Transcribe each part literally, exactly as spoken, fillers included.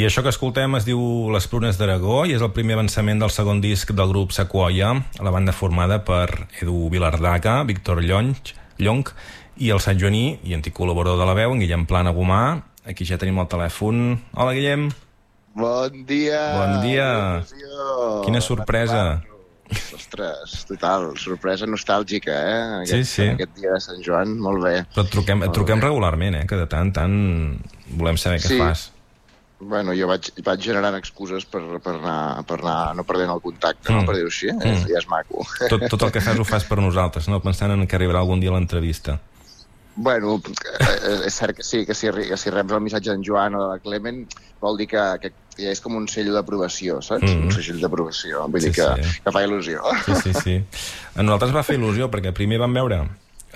I això que escoltem es diu Les Prunes d'Aragó i és el primer avançament del segon disc del grup Sequoia, la banda formada per Edu Vilardaca, Víctor Llonch, Llonch i el Sant Joaní i antic col·laborador de la veu, en Guillem Plana Gomà. Aquí ja tenim el telèfon. Hola, Guillem. Bon dia. Bon dia. Quina sorpresa. Ostres, total, sorpresa nostàlgica, eh? Aquest, sí, sí. Aquest dia de Sant Joan, molt bé. Però et truquem, et truquem regularment, eh? Que de tant en tant volem saber què sí. fas. Bueno, jo vaig, vaig generant excuses per, per, anar, per anar no perdent el contacte, mm. no? Per dir-ho així, eh? Mm. Ja és maco. Tot, tot el que fas ho fas per nosaltres, no? Pensant en que arribarà algun dia l'entrevista. Bueno, és cert que sí, que si, que si reps el missatge d'en Joan o de la Clement vol dir que, que ja és com un sell d'aprovació, saps? Mm. Un sell d'aprovació, vull sí, dir que, sí. que fa il·lusió. Sí, sí, sí. A nosaltres va fer il·lusió perquè primer vam veure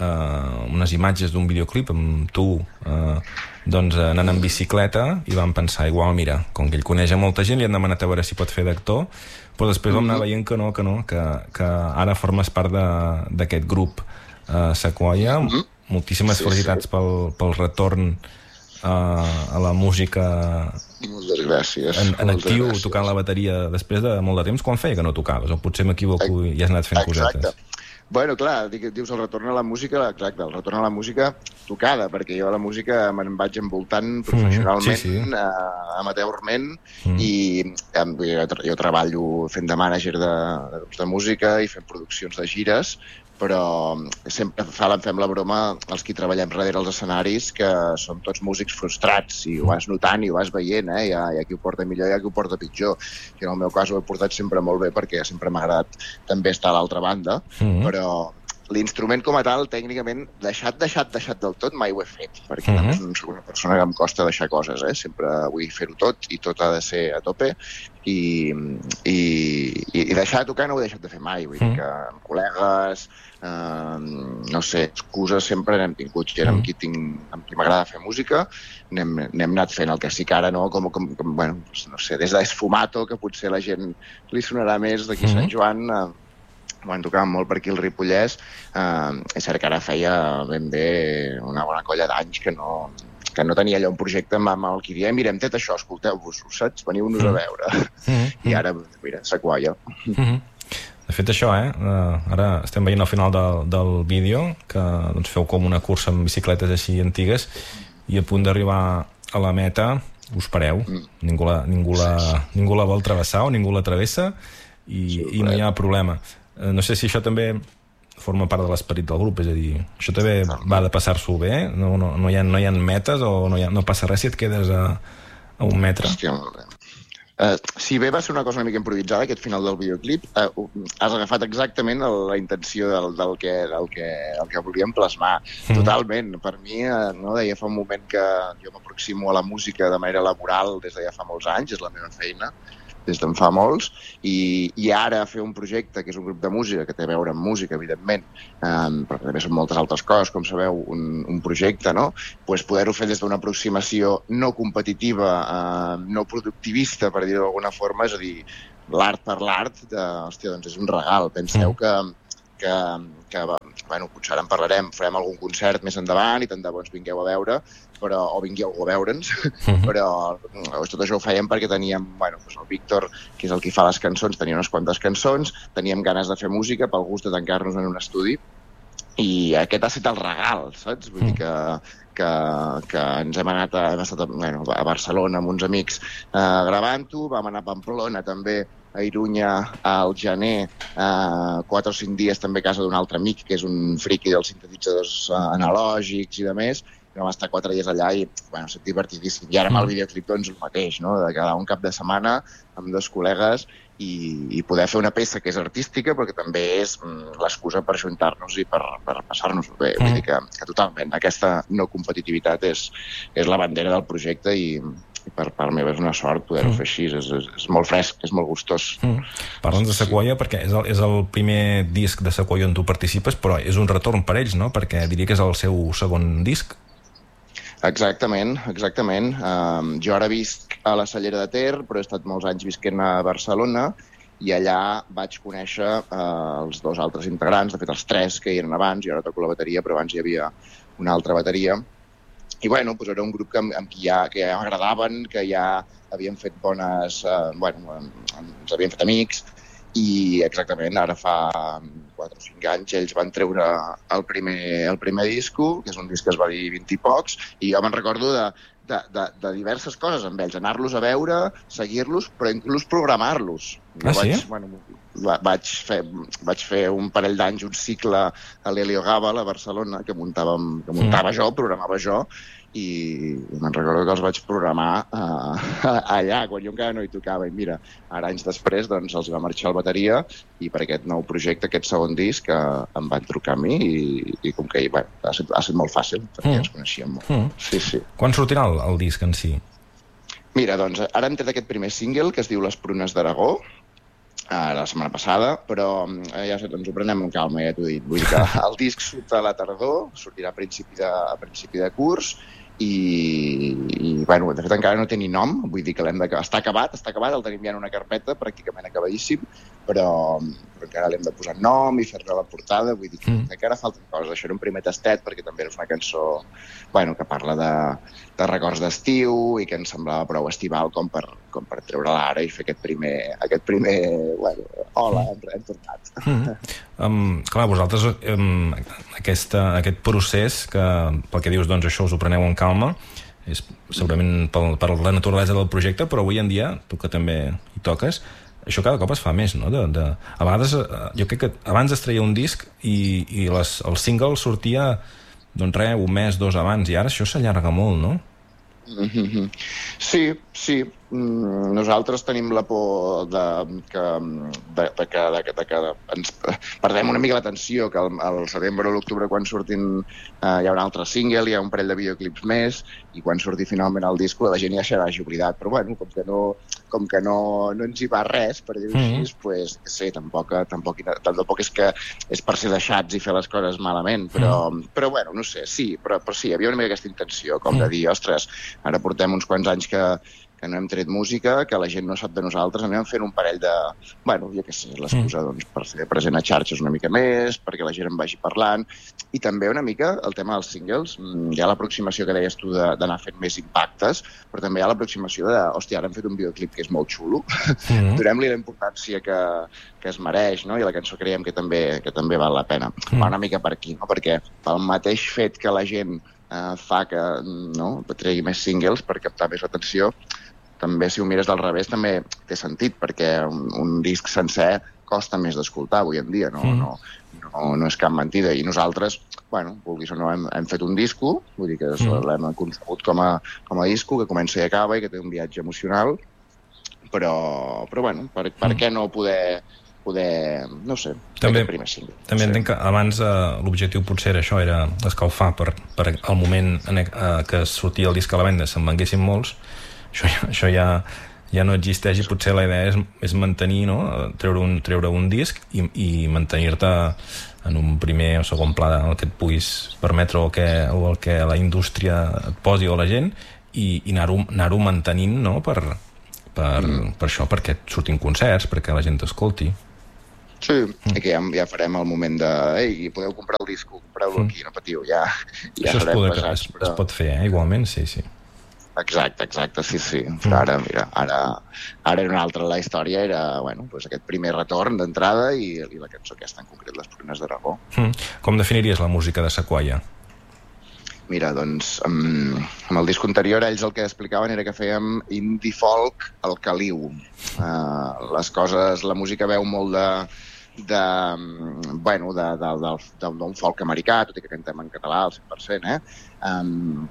uh, unes imatges d'un videoclip amb tu uh, doncs anant en bicicleta i vam pensar, igual, mira, com que ell coneix a molta gent, li han demanat a veure si pot fer d'actor, però després vam anar veient que no, que no, que, que ara formes part d'aquest grup uh, Sequoia. Mm-hmm. Moltíssimes sí, felicitats sí. Pel, pel retorn uh, a la música. Moltes gràcies. En, en moltes actiu, gràcies. Tocant la bateria després de molt de temps. Quan feia que no tocaves? O potser m'equivoco i has anat fent exacte. Cosetes. Bueno, clar, dius el retorn a la música, exacte, el retorn a la música tocada, perquè jo a la música me'n vaig envoltant professionalment, mm, sí, sí. Uh, amateurment, mm. i um, jo, jo treballo fent de mànager de, de grups de música i fent produccions de gires, però sempre fem la broma els qui treballem darrere els escenaris que som tots músics frustrats i ho vas notant i ho vas veient, eh? Hi ha, hi ha qui ho porta millor i hi ha qui ho porta pitjor. I en el meu cas ho he portat sempre molt bé perquè sempre m'ha agradat també estar a l'altra banda, mm-hmm. però l'instrument com a tal, tècnicament, deixat, deixat, deixat del tot, mai ho he fet, perquè mm-hmm. també soc una persona que em costa deixar coses, eh? Sempre vull fer-ho tot i tot ha de ser a tope i, i, i deixar de tocar no ho he deixat de fer mai, vull mm-hmm. dir que amb col·legues, eh, no sé, excuses sempre n'hem tingut, gent amb qui, tinc, amb qui m'agrada fer música, n'hem, n'hem anat fent el que sí que ara, no? Com, com, com bueno, no sé, des d'Esfumato, que potser la gent li sonarà més d'aquí mm-hmm. Sant Joan, eh, quan tocàvem molt per aquí el Ripollès, eh, és cert que ara feia ben bé una bona colla d'anys que no, que no tenia allò un projecte amb, amb el qui diem, mirem tot això, escolteu-vos, ho saps? Veniu-nos a veure. Mm-hmm. I ara, mira, Sequoia. Mm-hmm. De fet, això, eh? Uh, ara estem veient al final del, del vídeo que doncs, feu com una cursa amb bicicletes així antigues i a punt d'arribar a la meta us pareu. Mm. Ningú, la, ningú, la, ningú la vol travessar o ningú la travessa i, sí, i no hi ha problema. No sé si això també forma part de l'esperit del grup, és a dir, això també va de passar-s'ho bé, no, no, no, hi ha, no hi ha metes o no, hi ha, no passa res si et quedes a, a un metre. Hòstia, molt bé. Uh, si bé va ser una cosa una mica improvisada, aquest final del videoclip, uh, has agafat exactament el, la intenció del, del, que, del, que, del que volíem plasmar. Mm. Totalment. Per mi, uh, no, deia fa un moment que jo m'aproximo a la música de manera laboral des de ja fa molts anys, és la meva feina, des d'en fa molts, i, i ara fer un projecte que és un grup de música, que té a veure amb música, evidentment, um, però també són moltes altres coses, com sabeu, un, un projecte, no? Pues poder-ho fer des d'una aproximació no competitiva, uh, no productivista, per dir-ho d'alguna forma, és a dir, l'art per l'art, de, hòstia, doncs és un regal. Penseu que, que, que bueno, potser ara en parlarem, farem algun concert més endavant i tant de bons vingueu a veure, però, o vingueu a veure'ns, uh-huh. però tot això ho fèiem perquè teníem, bueno, doncs el Víctor, que és el qui fa les cançons, tenia unes quantes cançons, teníem ganes de fer música pel gust de tancar-nos en un estudi, i aquest ha estat el regal, saps? Vull dir que, que, que ens hem anat a, hem estat a, bueno, a Barcelona amb uns amics eh, gravant-ho, vam anar a Pamplona també, a Irunya al gener, eh, quatre o cinc dies també a casa d'un altre amic que és un friqui dels sintetitzadors eh, analògics i de més, vam estar quatre dies allà i, bueno, ha estat divertidíssim. I ara amb el videoclip, doncs, el mateix, no? De quedar un cap de setmana amb dos col·legues i, i poder fer una peça que és artística, però que també és mm, l'excusa per ajuntar-nos i per, per passar-nos bé. Vull dir que, que totalment aquesta no competitivitat és, és la bandera del projecte i, i per part meva és una sort poder-ho fer així. És, és, és molt fresc, és molt gustós. Mm. Parla'ns de Sequoia, sí. Perquè és el, és el primer disc de Sequoia on tu participes, però és un retorn per ells, no? Perquè diria que és el seu segon disc. Exactament, exactament. Um, jo ara visc a la Cellera de Ter, però he estat molts anys visquent a Barcelona i allà vaig conèixer uh, els dos altres integrants, de fet els tres que hi eren abans, jo ara toco la bateria, però abans hi havia una altra bateria, i bueno, doncs era un grup que, amb qui ja, que ja m'agradaven, que ja havien fet bones... Eh, bueno, ens havien fet amics, i exactament ara fa quatre o cinc anys ells van treure el primer, el primer disco, que és un disc que es va dir vint i pocs, i jo me'n recordo de, de, de, de diverses coses amb ells, anar-los a veure, seguir-los, però inclús programar-los. Ah, sí? Vaig, bueno, vaig, fer, vaig fer un parell d'anys un cicle a l'Helio Gàbal a Barcelona que, muntàvem, que muntava mm. jo, programava jo, i me'n recordo que els vaig programar uh, allà, quan jo encara no hi tocava, i mira, ara anys després doncs els va marxar el bateria, i per aquest nou projecte, aquest segon disc, uh, em van trucar a mi, i, i com que bueno, ha, estat, ha estat molt fàcil, perquè mm. ens coneixíem molt. Mm. Sí, sí. Quan sortirà el, el disc en si? Mira, doncs ara hem tret aquest primer single, que es diu Les prunes d'Aragó, Uh, la setmana passada, però uh, ja ens ho prenem amb calma, ja t'ho he dit. Vull dir que el disc surt a la tardor, sortirà a principi de, a principi de curs, i, i bueno, de fet encara no té ni nom, vull dir que l'hem de... Està acabat, està acabat, el tenim ja en una carpeta, pràcticament acabadíssim, però, però encara l'hem de posar nom i fer-ne la portada, vull dir que mm. encara falten coses. Això era un primer tastet, perquè també és una cançó bueno, que parla de, de records d'estiu i que ens semblava prou estival com per, com per treure-la ara i fer aquest primer... Aquest primer bueno, hola, hem, hem tornat. Mm. Um, clar, vosaltres um, aquesta, aquest procés, que pel que dius, doncs això us ho preneu en calma, és segurament per, per la naturalesa del projecte, però avui en dia, tu que també hi toques, això cada cop es fa més, no? De, de... A vegades, jo crec que abans es treia un disc i, i les, el single sortia doncs res, un mes, dos abans, i ara això s'allarga molt, no? Mm-hmm. Sí, sí. Mm, nosaltres tenim la por de que, de, de que, de, de que ens perdem una mica l'atenció, que al, al setembre o l'octubre, quan surtin, eh, hi ha un altre single, hi ha un parell de videoclips més, i quan surti finalment el disco la gent ja s'ha oblidat, però bueno, com que no, com que no, no ens hi va res, per dir-ho així, mm. pues, sí, tampoc, tampoc, tampoc és que és per ser deixats i fer les coses malament, però, mm. però bueno, no sé, sí, però, però sí, hi havia una mica aquesta intenció, com mm. de dir, ostres, ara portem uns quants anys que que no hem tret música, que la gent no sap de nosaltres, anem fent un parell de... Bueno, jo què sé, l'excusa doncs, per ser present a xarxes una mica més, perquè la gent en vagi parlant, i també una mica el tema dels singles. Hi ha l'aproximació que deies tu d'anar fent més impactes, però també hi ha l'aproximació de, hòstia, ara hem fet un videoclip que és molt xulo, mm-hmm. donem-li la importància que, que es mereix, no? I la cançó creiem que també, que també val la pena. Mm. Va una mica per aquí, no? Perquè pel mateix fet que la gent eh, fa que no, tregui més singles per captar més l'atenció, també si ho mires del revés també té sentit, perquè un, un disc sencer costa més d'escoltar avui en dia, no, mm. no, no, no és cap mentida. I nosaltres, bueno, vulguis o no, hem, hem fet un disco, vull dir que mm. l'hem concebut com a, com a disco, que comença i acaba i que té un viatge emocional, però, però bueno, per, per mm. què no poder... poder, no sé, també, primer single. També sí. entenc que abans eh, l'objectiu potser era això, era escalfar per, per el moment en, eh, que sortia el disc a la venda, se'n venguessin molts. Això, això ja, ja no existeix i potser la idea és, és mantenir, no? treure, un, treure un disc i, i mantenir-te en un primer o segon pla el que et puguis permetre o, que, o el que la indústria et posi o la gent i, i anar-ho anar-ho mantenint, no? per, per, mm. per això, perquè et surtin concerts, perquè la gent t'escolti. Sí, mm. que ja, ja farem el moment de ei, podeu comprar el disc, compreu-lo mm. aquí, no patiu, ja, ja això serem es, pesats. Es, però... es pot fer, eh? Igualment, sí, sí. Exacte, exacte, sí, sí. Però ara, mira, ara, ara era una altra la història, era, bueno, pues aquest primer retorn d'entrada i, i la cançó aquesta en concret, Les prunes d'Aragó. Mm. Com definiries la música de Sequoia? Mira, doncs, amb, amb el disc anterior ells el que explicaven era que fèiem indie folk al caliu. Uh, les coses, la música veu molt de, de bueno, de, de, de, d'un folk americà, tot i que cantem en català al cent per cent, eh? Um,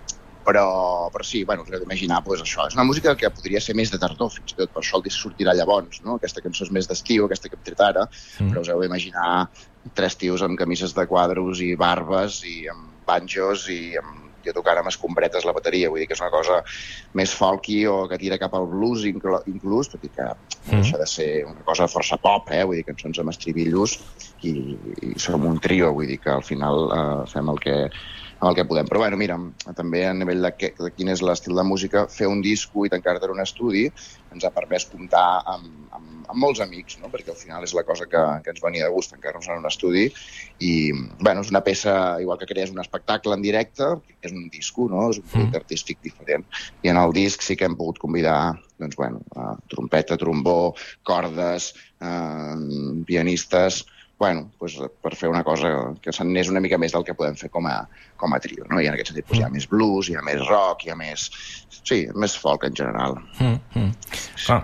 però, però sí, bueno, us heu d'imaginar, doncs això, és una música que podria ser més de tardor, fins i tot, per això el disc sortirà llavors, no? Aquesta cançó és més d'estiu, aquesta que hem tret ara, mm. però us heu d'imaginar tres tios amb camises de quadros i barbes i amb banjos i amb jo tocant amb escombretes la bateria, vull dir que és una cosa més folky o que tira cap al blues inclús, tot i que mm. deixa de ser una cosa força pop, eh? Vull dir, cançons amb estribillos i, i som un trio, vull dir que al final eh, fem el que amb el que podem. Però bueno, mira, també a nivell de, que, de quin és l'estil de música, fer un disco i tancar-te en un estudi ens ha permès comptar amb, amb, amb, amb molts amics, no? Perquè al final és la cosa que, que ens venia de gust, encara-nos en un estudi, i bueno, és una peça, igual que crees un espectacle en directe, que és un disco, no? És un producte artístic diferent, i en el disc sí que hem pogut convidar doncs, bueno, uh, trompeta, trombó, cordes, uh, pianistes, bueno, doncs, per fer una cosa que s'anés una mica més del que podem fer com a, com a trio, no? I en aquest sentit doncs, hi ha més blues, hi ha més rock, hi ha més... Sí, més folk en general. Mm, mm. Clar,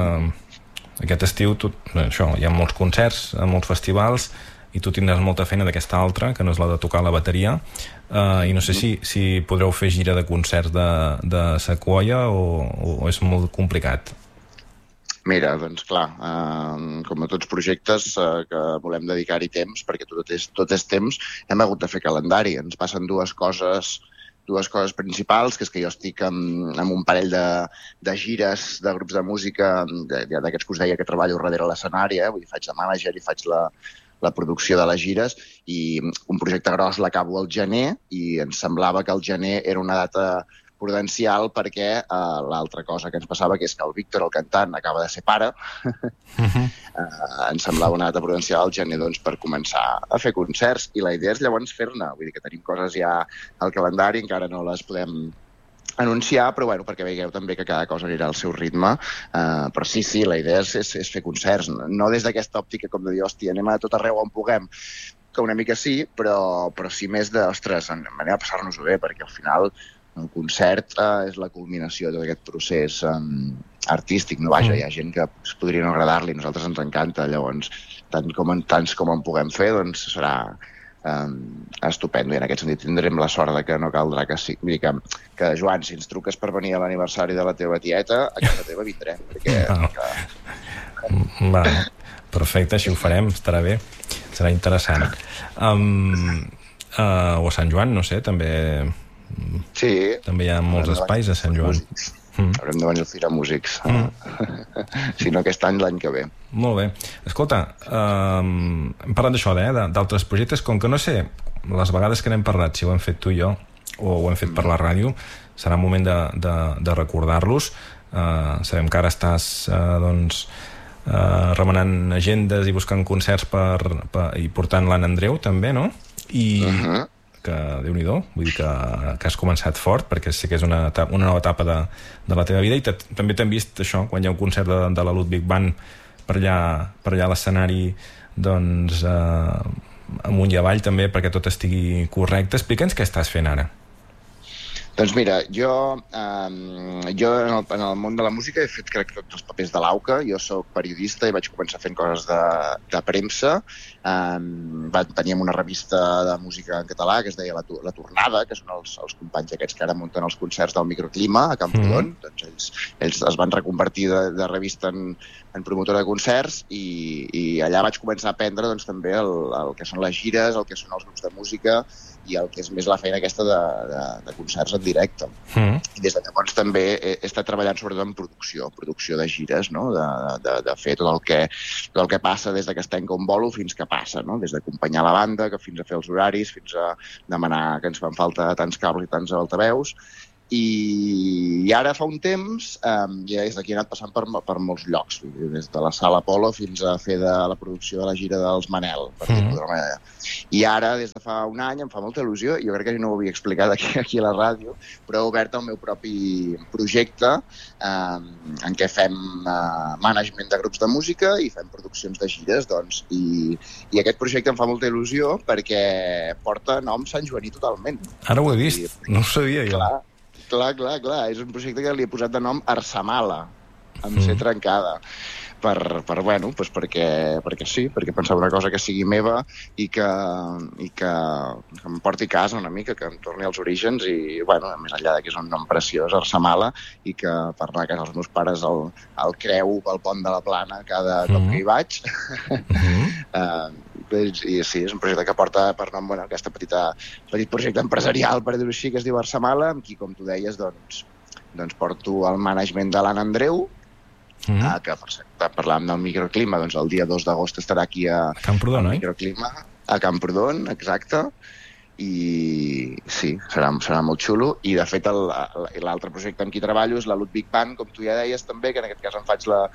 uh, aquest estiu tu, això, hi ha molts concerts, molts festivals, i tu tindràs molta feina d'aquesta altra, que no és la de tocar la bateria, uh, i no sé si, si podreu fer gira de concerts de, de Sequoia o, o és molt complicat. Mira, doncs clar, eh, com a tots projectes eh, que volem dedicar-hi temps, perquè tot és, tot és temps, hem hagut de fer calendari. Ens passen dues coses dues coses principals, que és que jo estic amb, amb un parell de, de gires de grups de música, d'aquests que us deia que treballo darrere l'escenari, eh? Vull dir, faig de mànager i faig la, la producció de les gires, i un projecte gros l'acabo al gener, i ens semblava que el gener era una data prudencial perquè uh, l'altra cosa que ens passava, que és que el Víctor, el cantant, acaba de ser pare. Uh-huh. uh, ens semblava una data prudencial al gener doncs, per començar a fer concerts, i la idea és llavors fer-ne. Vull dir que tenim coses ja al calendari, encara no les podem anunciar, però bueno, perquè veieu també que cada cosa anirà al seu ritme, uh, però sí, sí, la idea és, és, és fer concerts, no des d'aquesta òptica com de dir, hòstia, anem a tot arreu on puguem, que una mica sí, però, però sí més de, ostres, anem a passar-nos-ho bé, perquè al final el concert eh, és la culminació de tot aquest procés um, artístic. No, vaja, hi ha gent que es podria no agradar-li, a nosaltres ens encanta, llavors, tant com en, tants com en puguem fer, doncs serà um, estupendo, i en aquest sentit tindrem la sort de que no caldrà que sí. Vull dir que, que Joan, si ens truques per venir a l'aniversari de la teva tieta, a casa teva vindrem, perquè... No. Que... Va, perfecte, així ho farem, estarà bé, serà interessant. Um, uh, o a Sant Joan, no sé, també... Sí. També hi ha molts espais a Sant Joan. Mm. Haurem de venir a Fira Músics. Mm. Si no aquest any, l'any que ve. Molt bé. Escolta, um, hem parlat d'això, eh, d'altres projectes, com que no sé, les vegades que n'hem parlat, si ho hem fet tu i jo, o ho hem fet mm. per la ràdio, serà un moment de, de, de recordar-los. Uh, sabem que ara estàs uh, doncs, uh, remenant agendes i buscant concerts per, per, i portant l'Anna Andreu també, no? I... Uh-huh. que Déu-n'hi-do, vull dir que, que has començat fort, perquè sé que és una, etapa, una nova etapa de, de la teva vida, i te, també t'hem vist això, quan hi ha un concert de, de la Ludwig Band per allà, per allà a l'escenari, doncs eh, amunt i avall també, perquè tot estigui correcte. Explica'ns què estàs fent ara. Doncs mira, jo, um, jo en, el, en el món de la música he fet crec tots els papers de l'Auca. Jo sóc periodista i vaig començar fent coses de, de premsa. Um, teníem una revista de música en català que es deia La, la Tornada, que són els, els companys aquests que ara munten els concerts del Microclima a Camprodon. Mm. Doncs ells, ells es van reconvertir de, de revista en, en promotora de concerts, i, i allà vaig començar a aprendre doncs, també el, el que són les gires, el que són els grups de música, i el que és més la feina aquesta de, de, de concerts en directe. Mm. I des de llavors també he, he estat treballant sobretot en producció, producció de gires, no? de, de, de fer tot el, que, tot el que passa des de que es tanca un bolo fins que passa, no? Des d'acompanyar la banda, que fins a fer els horaris, fins a demanar que ens fan falta tants cables i tants altaveus. I, i ara fa un temps um, ja des d'aquí he anat passant per, per molts llocs, des de la Sala Apolo fins a fer de la producció de la gira dels Manel, per mm. dir-ho d'una manera. I ara, des de fa un any, em fa molta il·lusió, jo crec que no ho havia explicat aquí, aquí a la ràdio, però he obert el meu propi projecte um, en què fem uh, management de grups de música i fem produccions de gires, doncs, i, i aquest projecte em fa molta il·lusió perquè porta nom Sant Joaní totalment. Ara ho he vist, I, no ho sabia jo. Clar, Clar, clar, clar. És un projecte que li he posat de nom Arsamala, amb mm. C trencada. Per, per bueno, doncs perquè, perquè sí, perquè pensava una cosa que sigui meva i que, i que, que em porti a casa una mica, que em torni als orígens, i, bueno, més enllà de que és un nom preciós, Arsamala, i que per anar a casa els meus pares el, el creu pel pont de la Plana cada cop que hi vaig. Mm-hmm. uh, i sí, és un projecte que porta per nom, bueno, aquesta petita, petit projecte empresarial, per dir-ho així, que es diu Arsamala, amb qui, com tu deies, doncs, doncs porto el management de l'Anna Andreu, mm -hmm. que per cert, parlàvem del Microclima, doncs el dia dos d'agost estarà aquí a, a Camprodon, al Microclima, a Camprodon, exacte, i sí, serà, serà molt xulo. I de fet l'altre projecte amb qui treballo és la Ludwig Band, com tu ja deies també, que en aquest cas em faig la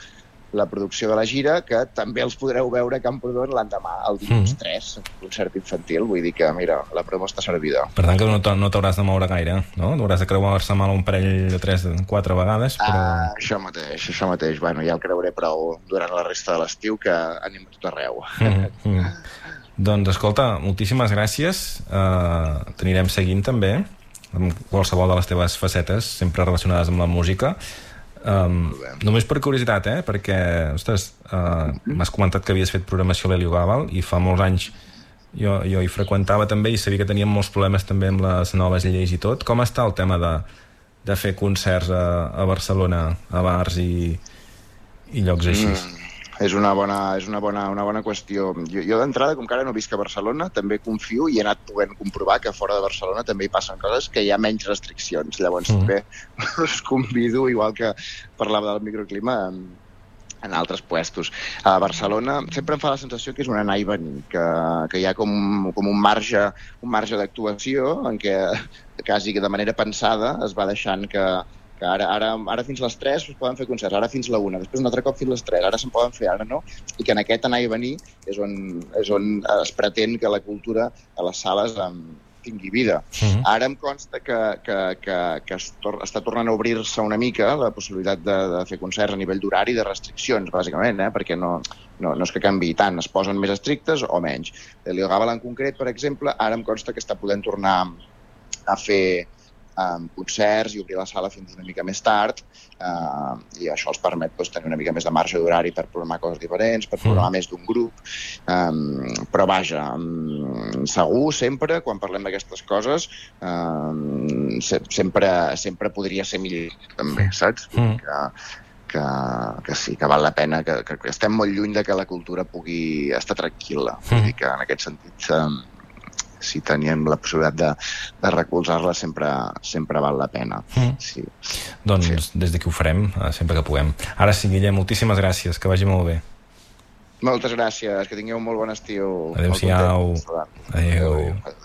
la producció de la gira, que també els podreu veure a Camprodon l'endemà, el dilluns mm. tres, concert infantil. Vull dir que, mira, la promo està servida. Per tant, que no t'hauràs de moure gaire, no? Hauràs de creuar-se mal un parell de tres, quatre vegades, però... Ah, això mateix, això mateix. Bueno, ja el creuré prou durant la resta de l'estiu, que anem a tot arreu. Mm, mm. Doncs, escolta, moltíssimes gràcies. Uh, t'anirem seguint, també, amb qualsevol de les teves facetes, sempre relacionades amb la música. Um, només per curiositat, eh? Perquè, ostres, uh, m'has comentat que havies fet programació a l'Heliogàbal i fa molts anys jo, jo hi freqüentava també i sabia que teníem molts problemes també amb les noves lleis i tot. Com està el tema de, de fer concerts a, a Barcelona, a bars i, i llocs així? Mm. És una bona, és una bona, una bona qüestió. Jo, jo d'entrada, com que ara no visc a Barcelona, també confio i he anat podent comprovar que fora de Barcelona també hi passen coses que hi ha menys restriccions. Llavors mm. també us convido, igual que parlava del microclima, en, en altres puestos. A Barcelona sempre em fa la sensació que és un anar i venir, que, que hi ha com, com un marge, un marge d'actuació en què quasi que de manera pensada es va deixant que que ara, ara, ara fins les tres es poden fer concerts, ara fins la una, després un altre cop fins les tres, ara se'n poden fer, ara no, i que en aquest anar i venir és on, és on es pretén que la cultura a les sales um, tingui vida. Uh-huh. Ara em consta que, que, que, que es tor està tornant a obrir-se una mica la possibilitat de, de fer concerts a nivell d'horari i de restriccions, bàsicament, eh? Perquè no, no, no és que canviï tant, es posen més estrictes o menys. L'Heliogàbal en concret, per exemple, ara em consta que està podent tornar a fer Um, concerts i obrir la sala fins una mica més tard, uh, i això els permet doncs, tenir una mica més de marge d'horari per programar coses diferents, per programar mm. més d'un grup, um, però vaja, um, segur sempre, quan parlem d'aquestes coses, um, se sempre, sempre podria ser millor, també, saps? Mm. Que, que, que sí, que val la pena, que, que estem molt lluny de que la cultura pugui estar tranquil·la, mm. vull dir que en aquest sentit... Um, si teníem la possibilitat de, de recolzar-la sempre, sempre val la pena. Mm. Sí. Doncs sí. Des d'aquí ho farem, sempre que puguem. Ara sí, Guillem, moltíssimes gràcies, que vagi molt bé. Moltes gràcies, que tingueu un molt bon estiu. Adéu-siau. Adéu. Adéu.